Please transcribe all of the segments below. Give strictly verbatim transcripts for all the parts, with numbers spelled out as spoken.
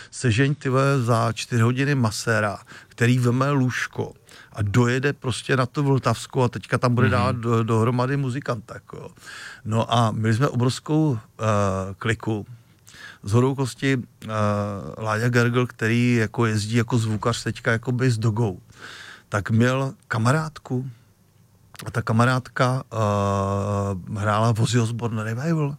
sežeň ty vole, za čtyři hodiny maséra, který veme lůžko a dojede prostě na tu Vltavskou a teďka tam bude mm-hmm. dát do, dohromady muzikanta. Jako. No a měli jsme obrovskou uh, kliku. Shodou kosti uh, Láďa Gergel, který jako jezdí jako zvukař teďka jakoby s Dogou, tak měl kamarádku a ta kamarádka uh, hrála v Ozzy Osbourne Revival.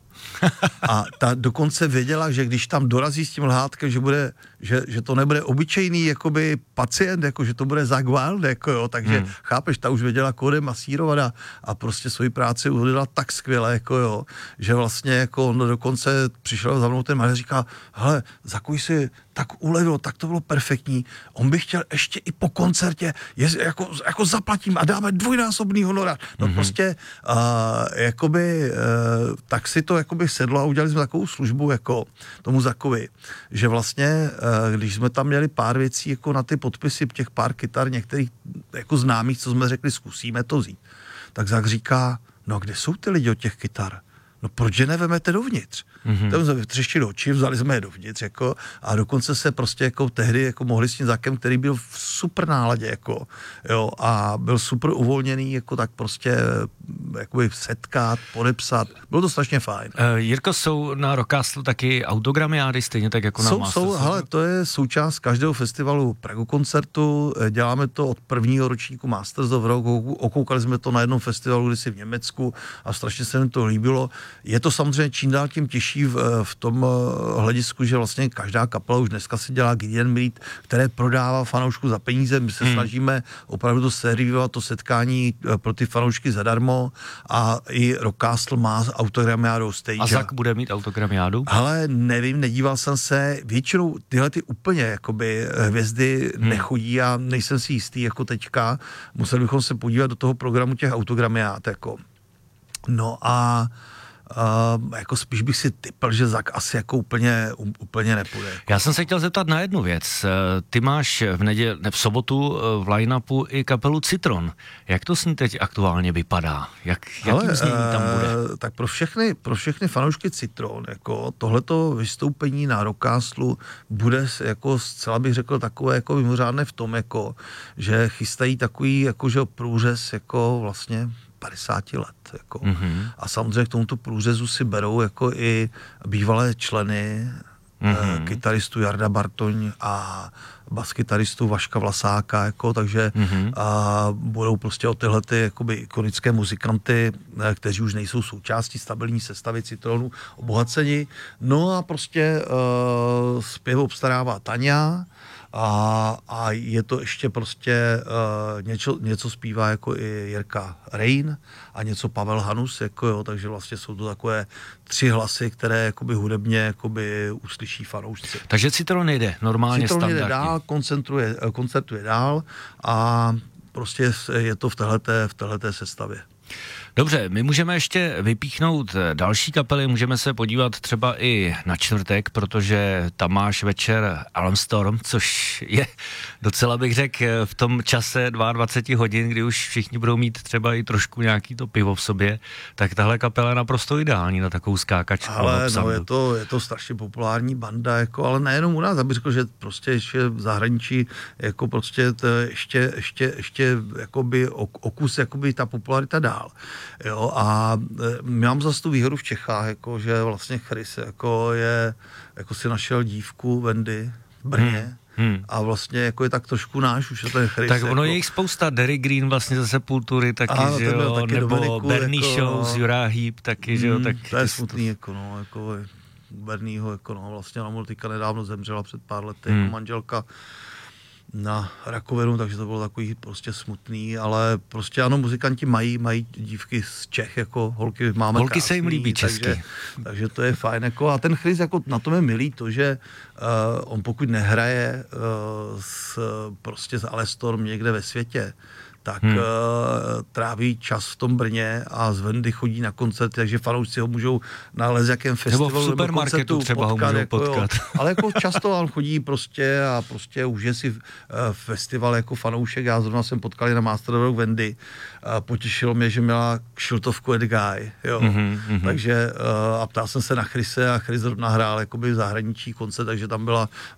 A ta dokonce věděla, že když tam dorazí s tím lhátkem, že, bude, že, že to nebude obyčejný jakoby pacient, jako, že to bude Zakk Wylde, jako, jo, takže hmm. chápeš, ta už věděla kódem masírovat a, a prostě svoji práci udělala tak skvěle, jako, jo, že vlastně jako on dokonce přišel za mnou ten malý a říká, hele, Zakuj si tak ulevilo, tak to bylo perfektní, on by chtěl ještě i po koncertě, je, jako, jako zaplatím a dáme dvojnásobný honorár. No hmm. prostě uh, jakoby, uh, tak si to jakoby sedlo a udělali jsme takovou službu jako tomu Zakovi, že vlastně, když jsme tam měli pár věcí jako na ty podpisy těch pár kytar, některých jako známých, co jsme řekli, zkusíme to vzít, tak Zak říká, no kde jsou ty lidi od těch kytar? No proč je nevemete dovnitř? Mm-hmm. Tam jsme vytřeštili oči, vzali jsme je dovnitř, jako, a dokonce se prostě jako tehdy jako mohli s tím Zakem, který byl v super náladě, jako, jo, a byl super uvolněný, jako tak prostě jakoby setkat, podepsat. Bylo to strašně fajn. Uh, Jirko, jsou na Rockcastu taky autogramiády, stejně tak jako na jsou, Masters? Jsou, hele, to je součást každého festivalu Pragu koncertu, děláme to od prvního ročníku Masters of Rock, okoukali jsme to na jednom festivalu kdysi v Německu a strašně se mi to líbilo. Je to samozřejmě čím dál tím těžší v, v tom hledisku, že vlastně každá kapela už dneska si dělá Meet and Greet, které prodává fanoušku za peníze. My se hmm. snažíme opravdu to seriovat, to setkání pro ty fanoušky zadarmo a i Rockcastle má autogramiádu stage. A Zak bude mít autogramiádu? Ale nevím, nedíval jsem se. Většinou tyhle ty úplně jakoby hvězdy hmm. nechodí a nejsem si jistý jako teďka. Museli bychom se podívat do toho programu těch autogramiát. Jako. No a Uh, jako spíš bych si typl, že Zak asi jako úplně, um, úplně nepůjde. Jako. Já jsem se chtěl zeptat na jednu věc. Ty máš v neděli, ne, v sobotu v line-upu i kapelu Citron. Jak to s ní teď aktuálně vypadá? Jak, jakým znění tam bude? Uh, tak pro všechny, pro všechny fanoušky Citron, jako tohleto vystoupení na Rockcastlu bude jako zcela bych řekl takové jako mimořádné v tom, jako, že chystají takový jakože průřez jako vlastně padesát let. Jako. Mm-hmm. A samozřejmě k tomuto průřezu si berou jako i bývalé členy, mm-hmm. kytaristu Jarda Bartoň a baskytaristu Vaška Vlasáka, jako, takže mm-hmm. a budou prostě o tyhle ty jakoby ikonické muzikanty, kteří už nejsou součástí stabilní sestavy Citronu, obohaceni. No a prostě uh, zpěv obstarává Tania, A, a je to ještě prostě uh, něco, něco zpívá jako i Jirka Rein a něco Pavel Hanus, jako jo, takže vlastně jsou to takové tři hlasy, které jakoby hudebně jakoby uslyší fanoušci. Takže Citron jde normálně Citron standardně. jde dál, koncentruje, koncertuje dál a prostě je to v téhleté, v téhleté sestavě. Dobře, my můžeme ještě vypíchnout další kapely, můžeme se podívat třeba i na čtvrtek, protože tam máš večer Almstorm, což je docela bych řekl v tom čase dvacet dva hodin, kdy už všichni budou mít třeba i trošku nějaký to pivo v sobě, tak tahle kapela je naprosto ideální na takovou skákačku. Ale no, je to, je to strašně populární banda, jako, ale nejenom u nás, abych řekl, že prostě ještě v zahraničí jako prostě to ještě, ještě, ještě jakoby okus jakoby ta popularita dál. Jo, a mám zase tu výhodu v Čechách, jako, že vlastně Chris jako je, jako si našel dívku Wendy v Brně hmm, hmm. a vlastně jako je tak trošku náš, už je ten Chris. Tak ono jako, je jich spousta, Derry Green vlastně ze Sepultury taky, a, že jo, taky nebo Dominiku, Bernie jako, Show, Uriah Heep taky, že jo, tak... To je smutný, jako no, jako Bernieho, jako no, vlastně ona teďka nedávno zemřela před pár lety, hmm. jako manželka na rakovinu, takže to bylo takový prostě smutný, ale prostě ano, muzikanti mají, mají dívky z Čech, jako holky máme Holky krásný, se jim líbí česky. Takže, takže to je fajn, jako a ten Chris, jako na tom je milý to, že uh, on pokud nehraje uh, s, prostě s Alestorm někde ve světě, tak hmm. uh, tráví čas v tom Brně a z Wendy chodí na koncerty, takže fanoušci ho můžou na jakém festivalu nebo v supermarketu nebo třeba potkat, ho můžou jako, potkat. Jo. Ale jako často on chodí prostě a prostě užije si uh, festival jako fanoušek. Já zrovna jsem potkal na Master of Rock Wendy. Uh, potěšilo mě, že měla kšiltovku Ed Guy. Jo. Mm-hmm, mm-hmm. Takže uh, a ptal jsem se na Chrise a Chris zrovna hrál jakoby v zahraničí koncert, takže tam byla